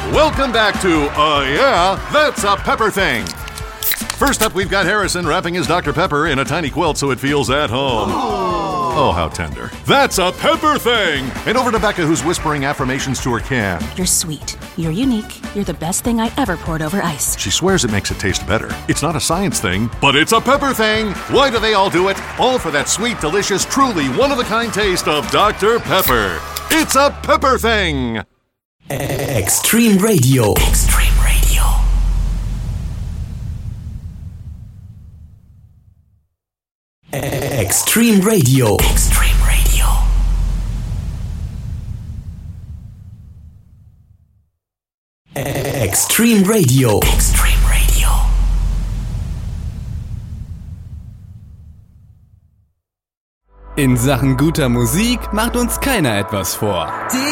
Welcome back to Yeah, That's a Pepper Thing. First up, we've got Harrison wrapping his Dr. Pepper in a tiny quilt so it feels at home. Oh, how tender. That's a pepper thing! And over to Becca, who's whispering affirmations to her can. You're sweet. You're unique. You're the best thing I ever poured over ice. She swears it makes it taste better. It's not a science thing, but it's a pepper thing! Why do they all do it? All for that sweet, delicious, truly one-of-a-kind taste of Dr. Pepper. It's a pepper thing! Extreme Radio. Extreme Radio. Extreme Radio. Extreme Radio. Extreme Radio. Extreme Radio. In Sachen guter Musik macht uns keiner etwas vor.